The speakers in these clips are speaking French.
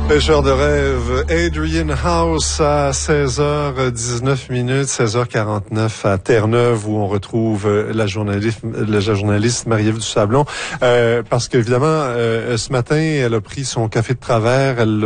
Pêcheur de rêve, Adrian House à 16h19, 16h49 à Terre-Neuve où on retrouve la journaliste Marie-Ève Dusablon. Parce qu'évidemment, ce matin, elle a pris son café de travers, elle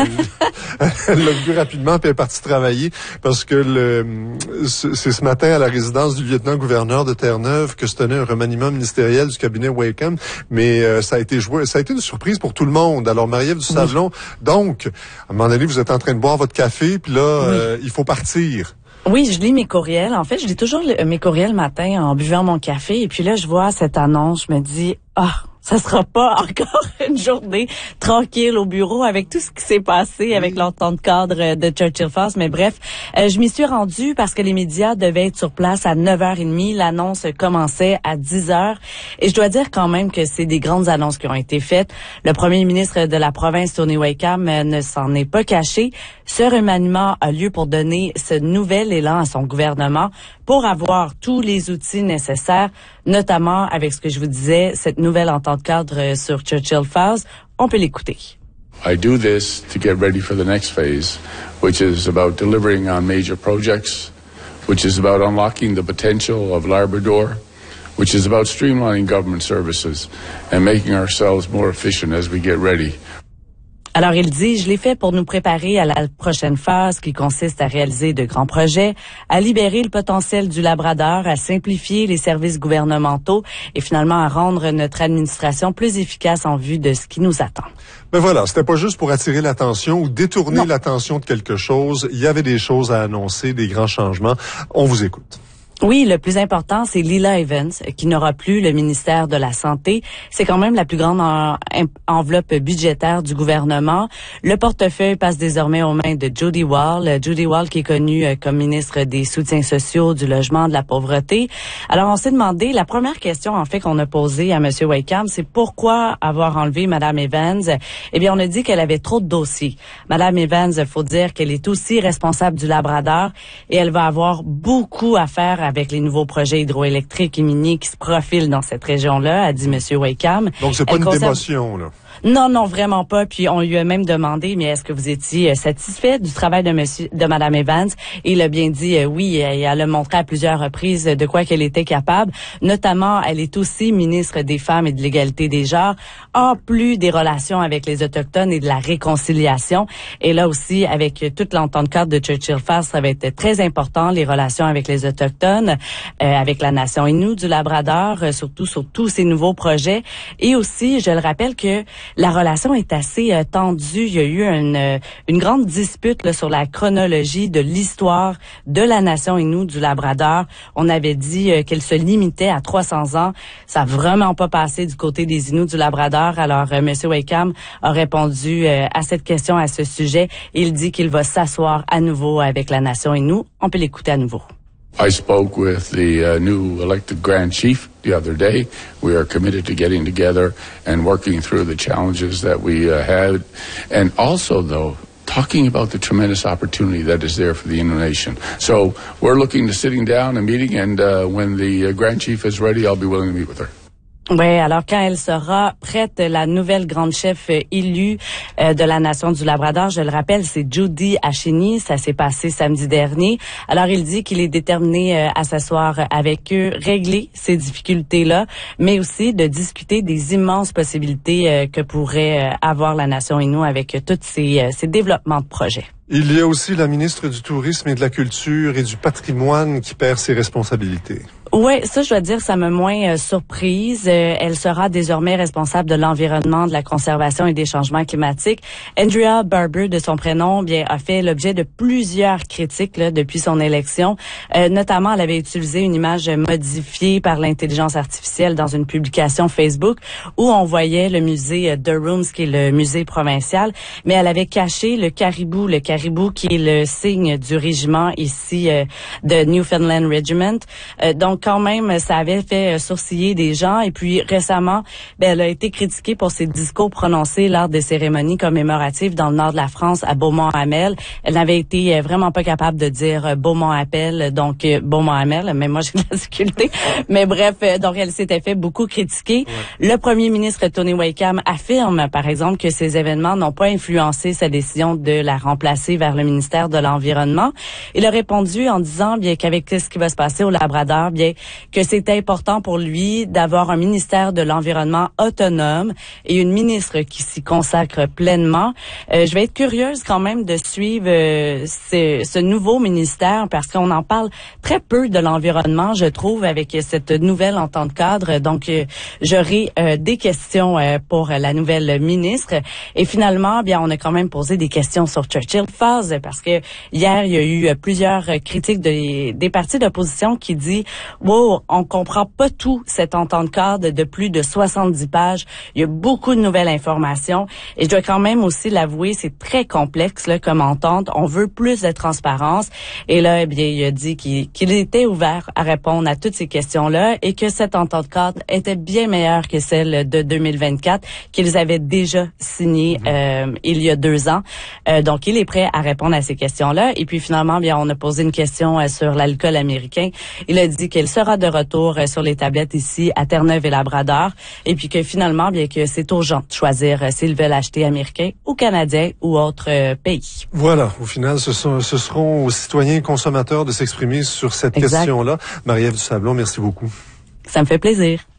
l'a bu rapidement puis elle est partie travailler parce que c'est ce matin à la résidence du lieutenant-gouverneur de Terre-Neuve que se tenait un remaniement ministériel du cabinet Wacom, mais ça a été une surprise pour tout le monde. Alors Marie-Ève Dusablon, donc, à un moment donné, vous êtes en train de boire votre café, puis là, il faut partir. Oui, je lis mes courriels. En fait, je lis toujours mes courriels le matin en buvant mon café. Et puis là, je vois cette annonce, je me dis, ça sera pas encore une journée tranquille au bureau avec tout ce qui s'est passé avec l'entente cadre de Churchill Falls. Mais bref, je m'y suis rendue parce que les médias devaient être sur place à 9h30. L'annonce commençait à 10h. Et je dois dire quand même que c'est des grandes annonces qui ont été faites. Le premier ministre de la province, Tony Wakeham, ne s'en est pas caché. Ce remaniement a lieu pour donner ce nouvel élan à son gouvernement pour avoir tous les outils nécessaires, notamment avec ce que je vous disais, cette nouvelle entente cadre sur Churchill Falls. On peut l'écouter. I do this to get ready for the next phase, which is about delivering on major projects, which is about unlocking the potential of Labrador, which is about streamlining government services and making ourselves more efficient as we get ready. Alors, il dit, je l'ai fait pour nous préparer à la prochaine phase qui consiste à réaliser de grands projets, à libérer le potentiel du Labrador, à simplifier les services gouvernementaux et finalement à rendre notre administration plus efficace en vue de ce qui nous attend. Ben voilà, c'était pas juste pour attirer l'attention ou détourner l'attention de quelque chose. Il y avait des choses à annoncer, des grands changements. On vous écoute. Oui, le plus important, c'est Lila Evans, qui n'aura plus le ministère de la Santé. C'est quand même la plus grande enveloppe budgétaire du gouvernement. Le portefeuille passe désormais aux mains de Jody Wall. Jody Wall qui est connue comme ministre des Soutiens sociaux, du logement, de la pauvreté. Alors, on s'est demandé, la première question, en fait, qu'on a posée à M. Wakeham, c'est pourquoi avoir enlevé Mme Evans? Eh bien, on a dit qu'elle avait trop de dossiers. Mme Evans, faut dire qu'elle est aussi responsable du Labrador et elle va avoir beaucoup à faire avec les nouveaux projets hydroélectriques et miniers qui se profilent dans cette région-là, a dit M. Wakeham. Donc, c'est pas une démotion, là. Non, vraiment pas. Puis on lui a même demandé, mais est-ce que vous étiez satisfait du travail de Mme Evans? Et il a bien dit oui. Et elle a montré à plusieurs reprises de quoi qu'elle était capable. Notamment, elle est aussi ministre des Femmes et de l'égalité des genres, en plus des relations avec les Autochtones et de la réconciliation. Et là aussi, avec toute l'entente cadre de Churchill Falls, ça va être très important, les relations avec les Autochtones, avec la nation Innu du Labrador, surtout sur tous ces nouveaux projets. Et aussi, je le rappelle que la relation est assez tendue. Il y a eu une grande dispute là, sur la chronologie de l'histoire de la nation Innu du Labrador. On avait dit qu'elle se limitait à 300 ans. Ça n'a vraiment pas passé du côté des Inuits du Labrador. Alors, M. Wakeham a répondu à cette question, à ce sujet. Il dit qu'il va s'asseoir à nouveau avec la nation Innu. On peut l'écouter à nouveau. I spoke with the new elected Grand Chief the other day. We are committed to getting together and working through the challenges that we had. And also, though, talking about the tremendous opportunity that is there for the Innu Nation. So we're looking to sitting down and meeting, and when the Grand Chief is ready, I'll be willing to meet with her. Oui, alors quand elle sera prête, la nouvelle grande chef élue de la nation du Labrador, je le rappelle, c'est Judy Asheny, ça s'est passé samedi dernier. Alors il dit qu'il est déterminé à s'asseoir avec eux, régler ces difficultés-là, mais aussi de discuter des immenses possibilités que pourrait avoir la nation Innu avec tous ces développements de projets. Il y a aussi la ministre du Tourisme et de la Culture et du Patrimoine qui perd ses responsabilités. Oui, ça, je dois dire, ça m'a moins surprise. Elle sera désormais responsable de l'environnement, de la conservation et des changements climatiques. Andrea Barber, de son prénom, bien, a fait l'objet de plusieurs critiques là, depuis son élection. Notamment, elle avait utilisé une image modifiée par l'intelligence artificielle dans une publication Facebook où on voyait le musée Durham, qui est le musée provincial, mais elle avait caché le caribou qui est le signe du régiment ici de Newfoundland Regiment. Donc, quand même, ça avait fait sourciller des gens. Et puis récemment, elle a été critiquée pour ses discours prononcés lors des cérémonies commémoratives dans le nord de la France, à Beaumont-Hamel. Elle n'avait été vraiment pas capable de dire Beaumont-Appel, donc Beaumont-Hamel. Mais moi, j'ai de la difficulté. Mais bref, donc elle s'était fait beaucoup critiquer. Ouais. Le premier ministre Tony Wakeham affirme, par exemple, que ces événements n'ont pas influencé sa décision de la remplacer vers le ministère de l'Environnement. Il a répondu en disant, bien qu'avec ce qui va se passer au Labrador, bien que c'est important pour lui d'avoir un ministère de l'Environnement autonome et une ministre qui s'y consacre pleinement. Je vais être curieuse quand même de suivre ce nouveau ministère parce qu'on en parle très peu de l'environnement, je trouve, avec cette nouvelle entente cadre. Donc, j'aurai des questions pour la nouvelle ministre. Et finalement, bien, on a quand même posé des questions sur Churchill Falls parce que hier, il y a eu plusieurs critiques des partis d'opposition qui disent « Wow, on comprend pas tout cette entente cadre de plus de 70 pages. Il y a beaucoup de nouvelles informations. » Et je dois quand même aussi l'avouer, c'est très complexe là, comme entente. On veut plus de transparence. Et là, eh bien, il a dit qu'il était ouvert à répondre à toutes ces questions-là et que cette entente cadre était bien meilleure que celle de 2024 qu'ils avaient déjà signée il y a 2 ans. Donc, il est prêt à répondre à ces questions-là. Et puis finalement, bien, on a posé une question sur l'alcool américain. Il a dit qu'il sera de retour sur les tablettes ici à Terre-Neuve et Labrador. Et puis que finalement, bien que c'est urgent de choisir s'ils veulent acheter américain ou canadien ou autre pays. Voilà. Au final, ce seront aux citoyens consommateurs de s'exprimer sur cette question-là. Marie-Ève du Sablon, merci beaucoup. Ça me fait plaisir.